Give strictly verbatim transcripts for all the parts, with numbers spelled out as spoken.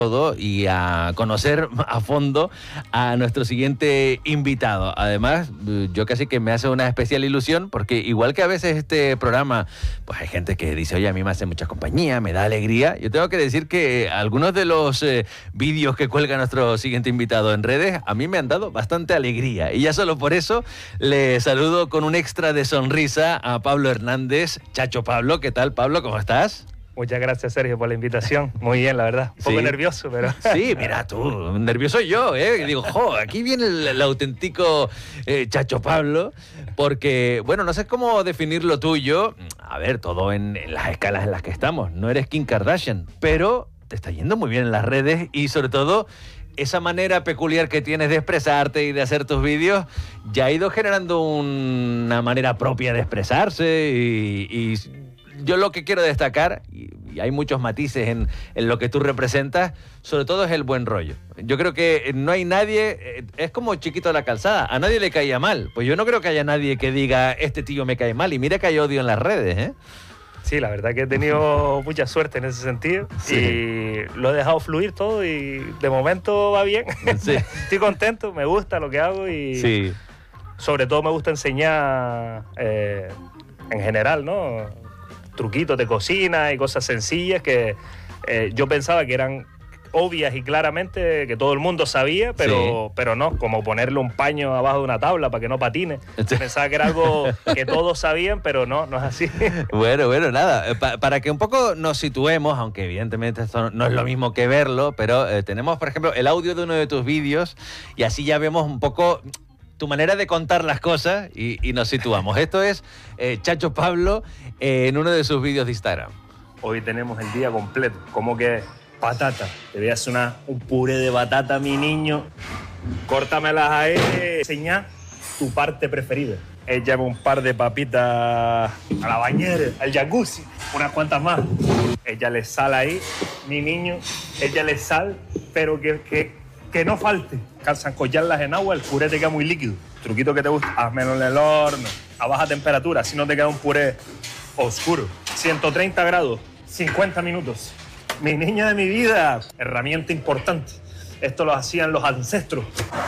todo y a conocer a fondo a nuestro siguiente invitado. Además, yo casi que me hace una especial ilusión porque igual que a veces este programa, pues hay gente que dice, oye, a mí me hace mucha compañía, me da alegría. Yo tengo que decir que algunos de los eh, vídeos que cuelga nuestro siguiente invitado en redes, a mí me han dado bastante alegría. Y ya solo por eso le saludo con un extra de sonrisa a Pablo Hernández. Chacho Pablo, ¿qué tal, Pablo? ¿Cómo estás? Muchas gracias, Sergio, por la invitación. Muy bien, la verdad. Un poco sí. nervioso, pero... Sí, mira tú, nervioso yo, ¿eh? Digo, jo, aquí viene el, el auténtico eh, Chacho Pablo, porque, bueno, no sé cómo definir lo tuyo. A ver, todo en, en las escalas en las que estamos. No eres Kim Kardashian, pero te está yendo muy bien en las redes y, sobre todo, esa manera peculiar que tienes de expresarte y de hacer tus vídeos ya ha ido generando una manera propia de expresarse y... y yo lo que quiero destacar, y, y hay muchos matices en, en lo que tú representas, sobre todo es el buen rollo. Yo creo que no hay nadie, es como Chiquito de la Calzada, a nadie le caía mal. Pues yo no creo que haya nadie que diga, este tío me cae mal, y mira que hay odio en las redes, ¿eh? Sí, la verdad que he tenido mucha suerte en ese sentido, sí. Y lo he dejado fluir todo y de momento va bien. Sí. Estoy contento, me gusta lo que hago y sí. Sobre todo me gusta enseñar eh, en general, ¿no? Truquitos de cocina y cosas sencillas que eh, yo pensaba que eran obvias y claramente que todo el mundo sabía, pero, sí. pero no, como ponerle un paño abajo de una tabla para que no patine. Sí. Pensaba que era algo que todos sabían, pero no, no es así. Bueno, bueno, nada, pa para que un poco nos situemos, aunque evidentemente esto no es lo mismo que verlo, pero eh, tenemos, por ejemplo, el audio de uno de tus vídeos y así ya vemos un poco tu manera de contar las cosas y, y nos situamos. Esto es eh, Chacho Pablo eh, en uno de sus vídeos de Instagram. Hoy tenemos el día completo. ¿Cómo que patata? Te voy a hacer una, un puré de batata, mi niño. Córtamelas ahí. Enseña tu parte preferida. Échame un par de papitas a la bañera, al jacuzzi, unas cuantas más. Échale sal ahí, mi niño. Échale sal, pero que... que Que no falte. Al zancollarlas en agua, el puré te queda muy líquido. Truquito que te gusta, házmelo en el horno, a baja temperatura, así no te queda un puré oscuro. ciento treinta grados, cincuenta minutos. Mi niña de mi vida, herramienta importante. Esto lo hacían los ancestros.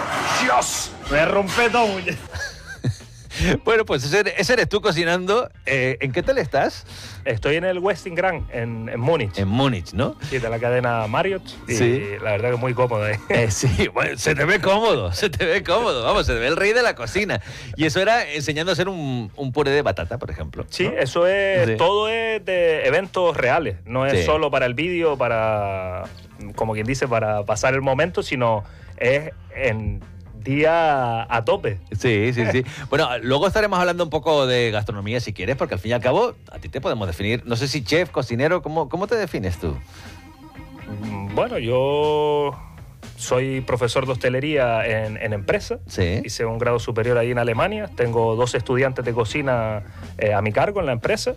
¡Dios! Me rompe todo, muñeco. Bueno, pues ese, ese eres tú cocinando. Eh, ¿En qué tal estás? Estoy en el Westin Grand, en, en Múnich. En Múnich, ¿no? Sí, de la cadena Marriott. Y sí. La verdad que es muy cómodo ahí. Eh, sí, bueno, se te ve cómodo, se te ve cómodo. Vamos, se te ve el rey de la cocina. Y eso era enseñando a hacer un, un puré de batata, por ejemplo, ¿no? Sí, eso es, sí. Todo es de eventos reales. No es sí. Solo para el vídeo, para, como quien dice, para pasar el momento, sino es en... día a tope. Sí, sí, sí. Bueno, luego estaremos hablando un poco de gastronomía si quieres, porque al fin y al cabo a ti te podemos definir, no sé si chef, cocinero, ¿cómo, cómo te defines tú? Bueno, yo soy profesor de hostelería en, en empresa. Sí. Hice un grado superior ahí en Alemania. Tengo dos estudiantes de cocina eh, a mi cargo en la empresa.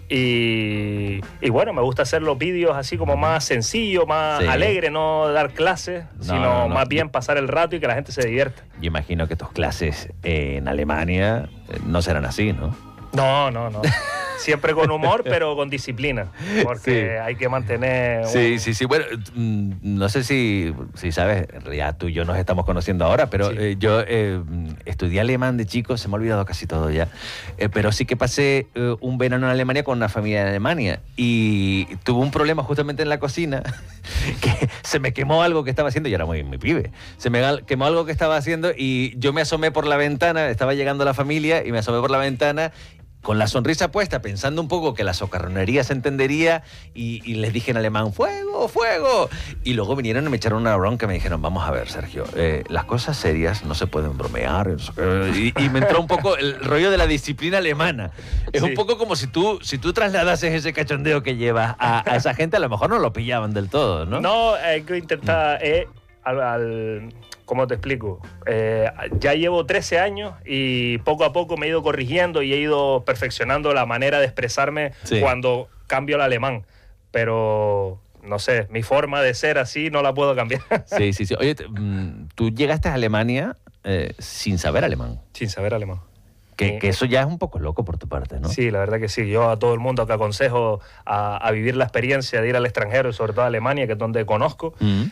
Y, y bueno, me gusta hacer los vídeos así como más sencillo, más sí. alegre, no dar clases, no, sino no, no. más bien pasar el rato y que la gente se divierta. Yo imagino que tus clases en Alemania no serán así, ¿no? No, no, no. Siempre con humor, pero con disciplina, porque sí. hay que mantener... Un... Sí, sí, sí. Bueno, no sé si, si sabes, en realidad tú y yo nos estamos conociendo ahora, pero sí. eh, yo eh, estudié alemán de chico, se me ha olvidado casi todo ya, eh, pero sí que pasé eh, un verano en Alemania con una familia en Alemania y tuve un problema justamente en la cocina, que se me quemó algo que estaba haciendo, y era muy, muy pibe, se me quemó algo que estaba haciendo y yo me asomé por la ventana, estaba llegando la familia y me asomé por la ventana con la sonrisa puesta, pensando un poco que la socarronería se entendería y, y les dije en alemán, ¡fuego, fuego! Y luego vinieron y me echaron una bronca y me dijeron, vamos a ver, Sergio, eh, las cosas serias no se pueden bromear. Y, y me entró un poco el rollo de la disciplina alemana. Es sí. un poco como si tú, si tú trasladases ese cachondeo que llevas a, a esa gente, a lo mejor no lo pillaban del todo, ¿no? No, hay que intentar... Eh, al, al... ¿Cómo te explico? Eh, ya llevo trece años y poco a poco me he ido corrigiendo y he ido perfeccionando la manera de expresarme sí. cuando cambio al alemán. Pero, no sé, mi forma de ser así no la puedo cambiar. Sí, sí, sí. Oye, tú llegaste a Alemania eh, sin saber alemán. Sin saber alemán. Que, que eso ya es un poco loco por tu parte, ¿no? Sí, la verdad que sí. Yo a todo el mundo que aconsejo a, a vivir la experiencia de ir al extranjero, y sobre todo a Alemania, que es donde conozco, mm.